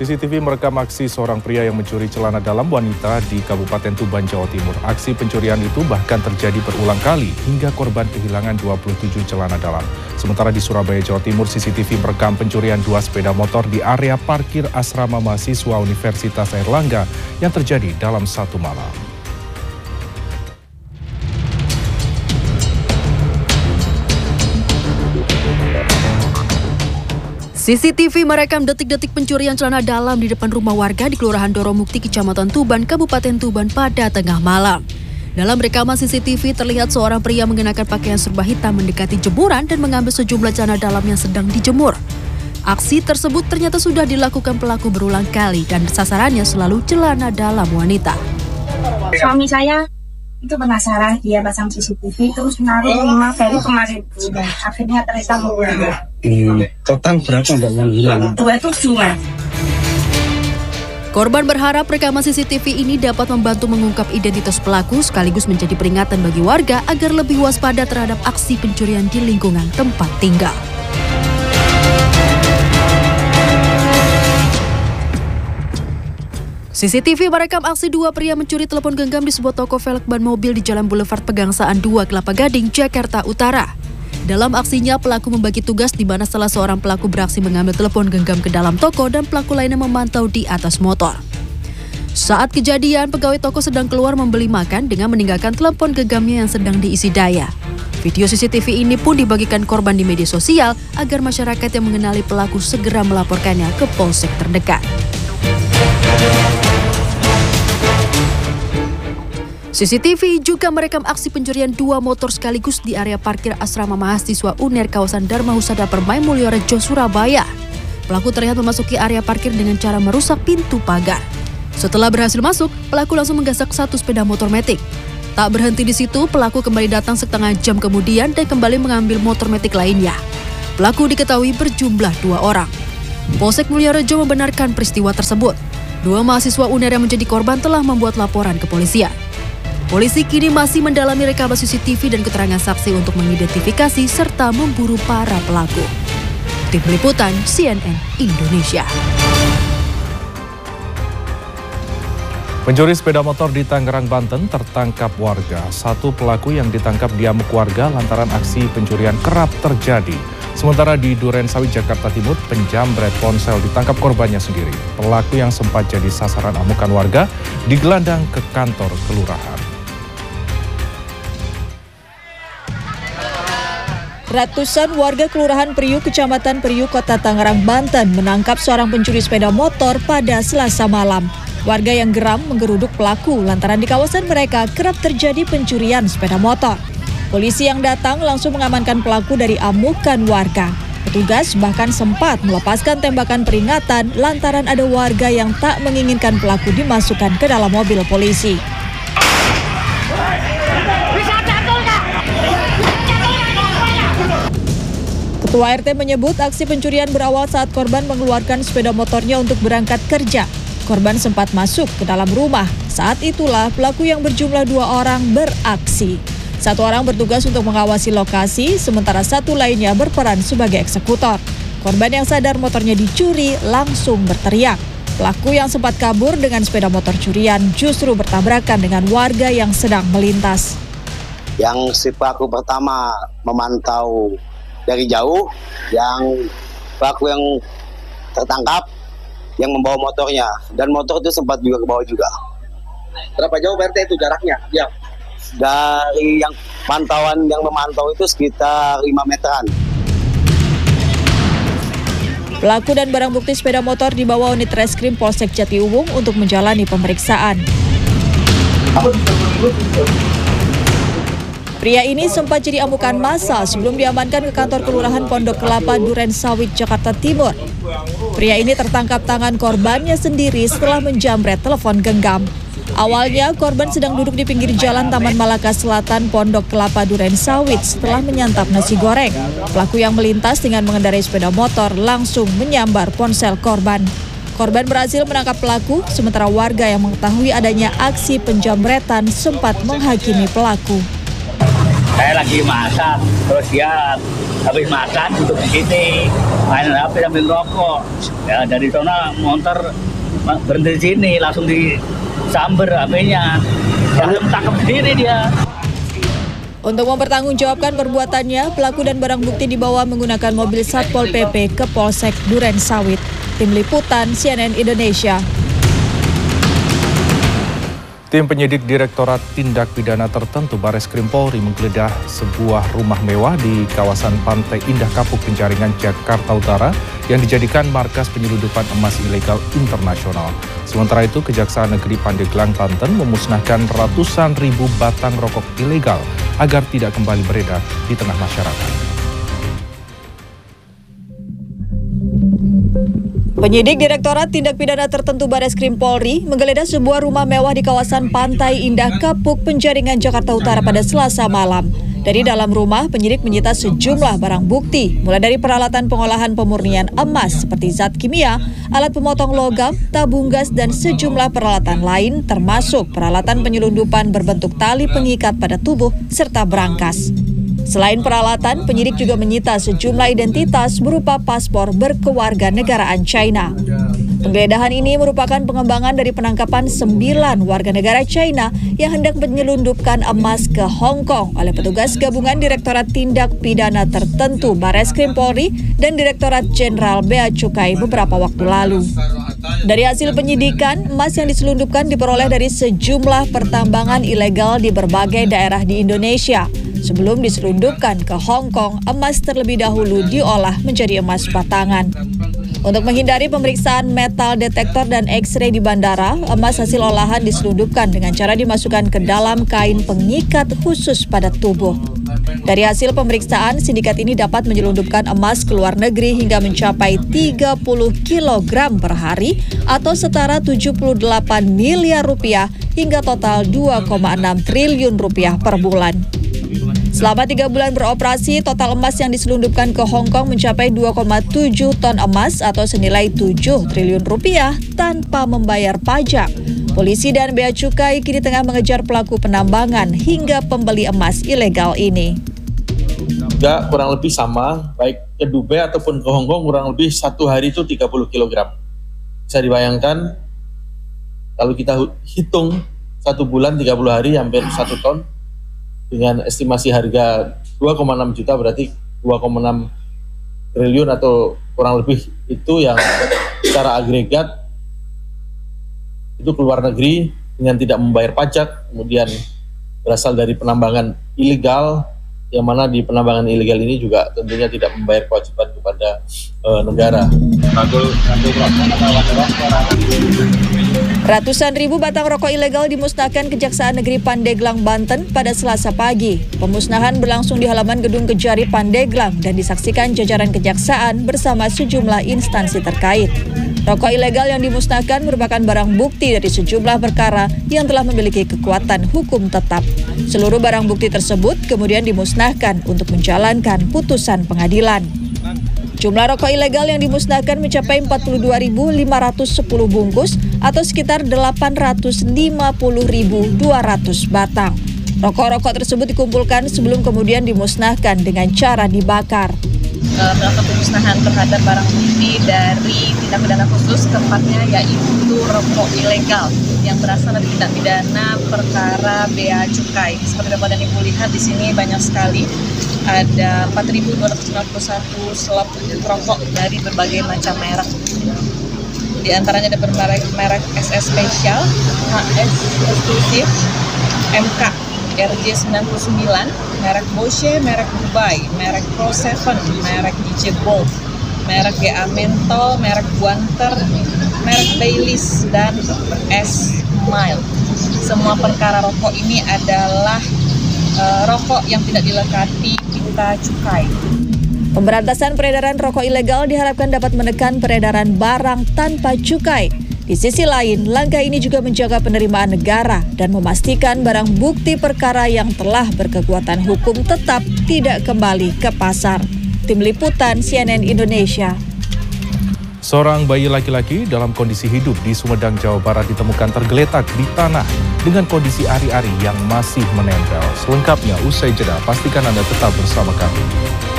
CCTV merekam aksi seorang pria yang mencuri celana dalam wanita di Kabupaten Tuban, Jawa Timur. Aksi pencurian itu bahkan terjadi berulang kali hingga korban kehilangan 27 celana dalam. Sementara di Surabaya, Jawa Timur, CCTV merekam pencurian 2 sepeda motor di area parkir asrama mahasiswa Universitas Airlangga yang terjadi dalam satu malam. CCTV merekam detik-detik pencurian celana dalam di depan rumah warga di Kelurahan Doromukti, Kecamatan Tuban, Kabupaten Tuban pada tengah malam. Dalam rekaman CCTV terlihat seorang pria mengenakan pakaian serba hitam mendekati jemuran dan mengambil sejumlah celana dalam yang sedang dijemur. Aksi tersebut ternyata sudah dilakukan pelaku berulang kali dan sasarannya selalu celana dalam wanita. Suami saya itu penasaran, dia pasang CCTV terus naruh 5 kali kemarin. Akhirnya terekam. Total berapa Mbak yang hilang? 27 Mas. Korban berharap rekaman CCTV ini dapat membantu mengungkap identitas pelaku sekaligus menjadi peringatan bagi warga agar lebih waspada terhadap aksi pencurian di lingkungan tempat tinggal. CCTV merekam aksi 2 pria mencuri telepon genggam di sebuah toko velg ban mobil di Jalan Boulevard Pegangsaan 2, Kelapa Gading, Jakarta Utara. Dalam aksinya, pelaku membagi tugas di mana salah seorang pelaku beraksi mengambil telepon genggam ke dalam toko dan pelaku lainnya memantau di atas motor. Saat kejadian, pegawai toko sedang keluar membeli makan dengan meninggalkan telepon genggamnya yang sedang diisi daya. Video CCTV ini pun dibagikan korban di media sosial agar masyarakat yang mengenali pelaku segera melaporkannya ke polsek terdekat. CCTV juga merekam aksi pencurian 2 motor sekaligus di area parkir asrama mahasiswa UNER kawasan Dharma Husada Permai, Mulyorejo, Surabaya. Pelaku terlihat memasuki area parkir dengan cara merusak pintu pagar. Setelah berhasil masuk, pelaku langsung menggasak 1 sepeda motor metik. Tak berhenti di situ, pelaku kembali datang setengah jam kemudian dan kembali mengambil motor metik lainnya. Pelaku diketahui berjumlah 2 orang. Polsek Mulyorejo membenarkan peristiwa tersebut. 2 mahasiswa UNER yang menjadi korban telah membuat laporan ke polisian. Polisi kini masih mendalami rekaman CCTV dan keterangan saksi untuk mengidentifikasi serta memburu para pelaku. Tim Liputan CNN Indonesia. Pencuri sepeda motor di Tangerang, Banten tertangkap warga. 1 pelaku yang ditangkap diamuk warga lantaran aksi pencurian kerap terjadi. Sementara di Duren Sawit, Jakarta Timur, penjamret ponsel ditangkap korbannya sendiri. Pelaku yang sempat jadi sasaran amukan warga digelandang ke kantor kelurahan. Ratusan warga Kelurahan Priuk, Kecamatan Priuk, Kota Tangerang, Banten menangkap seorang pencuri sepeda motor pada Selasa malam. Warga yang geram menggeruduk pelaku lantaran di kawasan mereka kerap terjadi pencurian sepeda motor. Polisi yang datang langsung mengamankan pelaku dari amukan warga. Petugas bahkan sempat melepaskan tembakan peringatan lantaran ada warga yang tak menginginkan pelaku dimasukkan ke dalam mobil polisi. Ketua RT menyebut aksi pencurian berawal saat korban mengeluarkan sepeda motornya untuk berangkat kerja. Korban sempat masuk ke dalam rumah. Saat itulah pelaku yang berjumlah 2 orang beraksi. 1 orang bertugas untuk mengawasi lokasi, sementara 1 lainnya berperan sebagai eksekutor. Korban yang sadar motornya dicuri langsung berteriak. Pelaku yang sempat kabur dengan sepeda motor curian justru bertabrakan dengan warga yang sedang melintas. Yang si pelaku pertama memantau dari jauh, yang pelaku yang tertangkap yang membawa motornya, dan motor itu sempat juga ke bawah juga. Berapa jauh BRT itu jaraknya? Ya. Dari yang pantauan yang memantau itu sekitar 5 meteran. Pelaku dan barang bukti sepeda motor dibawa unit reskrim Polsek Jatiuwung untuk menjalani pemeriksaan. Pria ini sempat jadi amukan massa sebelum diamankan ke kantor Kelurahan Pondok Kelapa, Duren Sawit, Jakarta Timur. Pria ini tertangkap tangan korbannya sendiri setelah menjamret telepon genggam. Awalnya korban sedang duduk di pinggir jalan Taman Malaka Selatan, Pondok Kelapa, Duren Sawit setelah menyantap nasi goreng. Pelaku yang melintas dengan mengendarai sepeda motor langsung menyambar ponsel korban. Korban berhasil menangkap pelaku, sementara warga yang mengetahui adanya aksi penjamretan sempat menghakimi pelaku. Saya lagi masak, terus dia habis makan duduk di sini, main HP sambil rokok. Ya dari sana motor berhenti di sini, langsung disamber HP-nya. Langsung tangkap sendiri dia. Untuk mempertanggungjawabkan perbuatannya, pelaku dan barang bukti dibawa menggunakan mobil Satpol PP ke Polsek Duren Sawit. Tim Liputan CNN Indonesia. Tim penyidik Direktorat Tindak Pidana Tertentu Bareskrim Polri menggeledah sebuah rumah mewah di kawasan Pantai Indah Kapuk Penjaringan, Jakarta Utara yang dijadikan markas penyelundupan emas ilegal internasional. Sementara itu, Kejaksaan Negeri Pandeglang, Banten memusnahkan ratusan ribu batang rokok ilegal agar tidak kembali beredar di tengah masyarakat. Penyidik Direktorat Tindak Pidana Tertentu Bareskrim Polri menggeledah sebuah rumah mewah di kawasan Pantai Indah Kapuk Penjaringan, Jakarta Utara pada Selasa malam. Dari dalam rumah, penyidik menyita sejumlah barang bukti, mulai dari peralatan pengolahan pemurnian emas seperti zat kimia, alat pemotong logam, tabung gas, dan sejumlah peralatan lain termasuk peralatan penyelundupan berbentuk tali pengikat pada tubuh serta berangkas. Selain peralatan, penyidik juga menyita sejumlah identitas berupa paspor berkewarganegaraan China. Penggeledahan ini merupakan pengembangan dari penangkapan 9 warga negara China yang hendak menyelundupkan emas ke Hong Kong oleh petugas gabungan Direktorat Tindak Pidana Tertentu Bareskrim Polri dan Direktorat Jenderal Bea Cukai beberapa waktu lalu. Dari hasil penyidikan, emas yang diselundupkan diperoleh dari sejumlah pertambangan ilegal di berbagai daerah di Indonesia. Sebelum diselundupkan ke Hong Kong, emas terlebih dahulu diolah menjadi emas batangan. Untuk menghindari pemeriksaan metal detektor dan X-ray di bandara, emas hasil olahan diselundupkan dengan cara dimasukkan ke dalam kain pengikat khusus pada tubuh. Dari hasil pemeriksaan, sindikat ini dapat menyelundupkan emas ke luar negeri hingga mencapai 30 kg per hari atau setara 78 miliar rupiah hingga total 2,6 triliun rupiah per bulan. Selama 3 bulan beroperasi, total emas yang diselundupkan ke Hong Kong mencapai 2,7 ton emas atau senilai 7 triliun rupiah tanpa membayar pajak. Polisi dan Bea Cukai kini tengah mengejar pelaku penambangan hingga pembeli emas ilegal ini. Juga kurang lebih sama, baik ke Dubai ataupun ke Hong Kong kurang lebih 1 hari itu 30 kg. Bisa dibayangkan kalau kita hitung 1 bulan 30 hari hampir 1 ton. Dengan estimasi harga 2,6 juta berarti 2,6 triliun atau kurang lebih itu yang secara agregat itu keluar negeri dengan tidak membayar pajak, kemudian berasal dari penambangan ilegal, yang mana di penambangan ilegal ini juga tentunya tidak membayar kewajiban kepada negara. Ratusan ribu batang rokok ilegal dimusnahkan Kejaksaan Negeri Pandeglang, Banten pada Selasa pagi. Pemusnahan berlangsung di halaman Gedung Kejari Pandeglang dan disaksikan jajaran kejaksaan bersama sejumlah instansi terkait. Rokok ilegal yang dimusnahkan merupakan barang bukti dari sejumlah perkara yang telah memiliki kekuatan hukum tetap. Seluruh barang bukti tersebut kemudian dimusnahkan untuk menjalankan putusan pengadilan. Jumlah rokok ilegal yang dimusnahkan mencapai 42.510 bungkus atau sekitar 850.200 batang. Rokok-rokok tersebut dikumpulkan sebelum kemudian dimusnahkan dengan cara dibakar. Melakukan pemusnahan terhadap barang bukti dari tindak pidana khusus, tepatnya yaitu rokok ilegal yang berasal dari tindak pidana perkara Bea Cukai. Seperti Bapak dan Ibu lihat di sini banyak sekali, ada 4.291 slop rokok dari berbagai macam merek. Di antaranya ada merek SS Special, HS Eksklusif, MK, RJ99, merek Bosche, merek Dubai, merek Pro 7, merek DJ Bold, merek GA Mentol, merek Guanter, merek Baileys, dan S Mile. Semua perkara rokok ini adalah rokok yang tidak dilekati pita cukai. Pemberantasan peredaran rokok ilegal diharapkan dapat menekan peredaran barang tanpa cukai. Di sisi lain, langkah ini juga menjaga penerimaan negara dan memastikan barang bukti perkara yang telah berkekuatan hukum tetap tidak kembali ke pasar. Tim Liputan CNN Indonesia. Seorang bayi laki-laki dalam kondisi hidup di Sumedang, Jawa Barat ditemukan tergeletak di tanah dengan kondisi ari-ari yang masih menempel. Selengkapnya usai jeda, pastikan Anda tetap bersama kami.